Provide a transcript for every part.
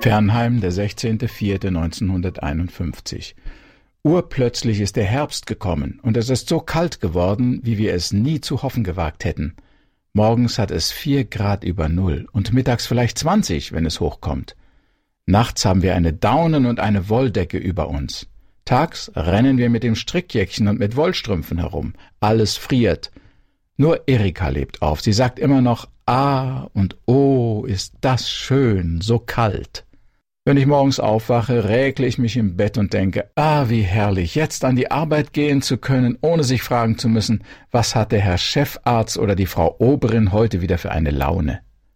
Fernheim, der 16.04.1951. Urplötzlich ist der Herbst gekommen und es ist so kalt geworden, wie wir es nie zu hoffen gewagt hätten. Morgens hat es 4 Grad über Null und mittags vielleicht 20, wenn es hochkommt. Nachts haben wir eine Daunen- und eine Wolldecke über uns. Tags rennen wir mit dem Strickjäckchen und mit Wollstrümpfen herum. Alles friert. Nur Erika lebt auf. Sie sagt immer noch, ah und oh, ist das schön, so kalt. Wenn ich morgens aufwache, räkle ich mich im Bett und denke, ah, wie herrlich, jetzt an die Arbeit gehen zu können, ohne sich fragen zu müssen, was hat der Herr Chefarzt oder die Frau Oberin heute wieder für eine Laune.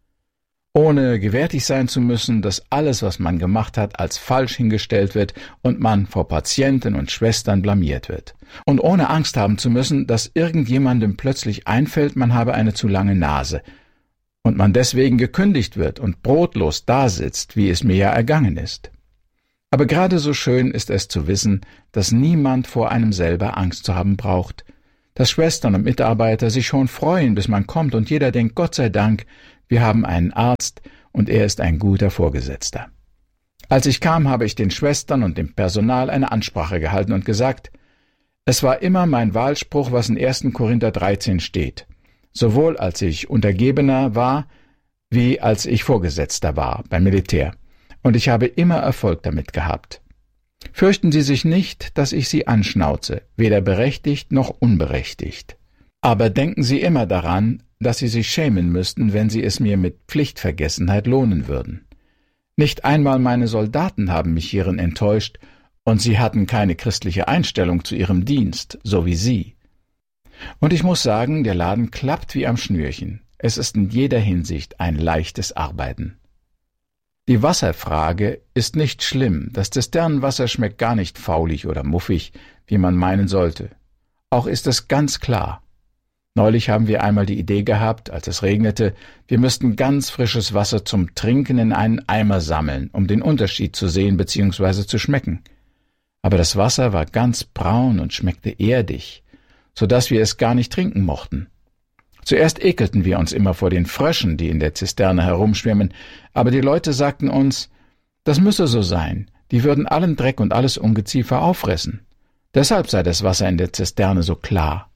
Ohne gewärtig sein zu müssen, dass alles, was man gemacht hat, als falsch hingestellt wird und man vor Patienten und Schwestern blamiert wird. Und ohne Angst haben zu müssen, dass irgendjemandem plötzlich einfällt, man habe eine zu lange Nase und man deswegen gekündigt wird und brotlos dasitzt, wie es mir ja ergangen ist. Aber gerade so schön ist es zu wissen, dass niemand vor einem selber Angst zu haben braucht, dass Schwestern und Mitarbeiter sich schon freuen, bis man kommt und jeder denkt, Gott sei Dank, wir haben einen Arzt und er ist ein guter Vorgesetzter. Als ich kam, habe ich den Schwestern und dem Personal eine Ansprache gehalten und gesagt, es war immer mein Wahlspruch, was in 1. Korinther 13 steht, sowohl als ich Untergebener war, wie als ich Vorgesetzter war beim Militär, und ich habe immer Erfolg damit gehabt. Fürchten Sie sich nicht, dass ich Sie anschnauze, weder berechtigt noch unberechtigt. Aber denken Sie immer daran, dass Sie sich schämen müssten, wenn Sie es mir mit Pflichtvergessenheit lohnen würden. Nicht einmal meine Soldaten haben mich hierin enttäuscht, und sie hatten keine christliche Einstellung zu ihrem Dienst, so wie Sie. Und ich muss sagen, der Laden klappt wie am Schnürchen. Es ist in jeder Hinsicht ein leichtes Arbeiten. Die Wasserfrage ist nicht schlimm. Das Zisternenwasser schmeckt gar nicht faulig oder muffig, wie man meinen sollte. Auch ist es ganz klar. Neulich haben wir einmal die Idee gehabt, als es regnete, wir müssten ganz frisches Wasser zum Trinken in einen Eimer sammeln, um den Unterschied zu sehen bzw. zu schmecken. Aber das Wasser war ganz braun und schmeckte erdig, so dass wir es gar nicht trinken mochten. Zuerst ekelten wir uns immer vor den Fröschen, die in der Zisterne herumschwimmen, aber die Leute sagten uns, das müsse so sein, die würden allen Dreck und alles Ungeziefer auffressen. Deshalb sei das Wasser in der Zisterne so klar.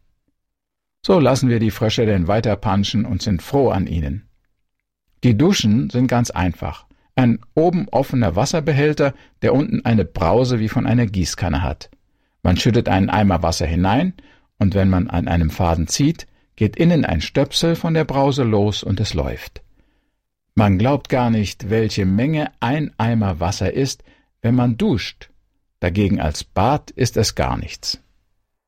So lassen wir die Frösche denn weiter panschen und sind froh an ihnen. Die Duschen sind ganz einfach. Ein oben offener Wasserbehälter, der unten eine Brause wie von einer Gießkanne hat. Man schüttet einen Eimer Wasser hinein, und wenn man an einem Faden zieht, geht innen ein Stöpsel von der Brause los und es läuft. Man glaubt gar nicht, welche Menge ein Eimer Wasser ist, wenn man duscht. Dagegen als Bad ist es gar nichts.